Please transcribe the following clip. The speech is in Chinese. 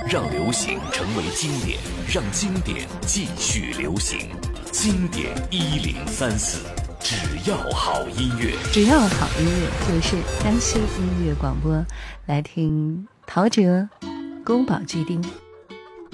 让流行成为经典，让经典继续流行。经典1034，只要好音乐， 只要好音乐就是江西音乐广播。来听陶喆、宫保鸡丁。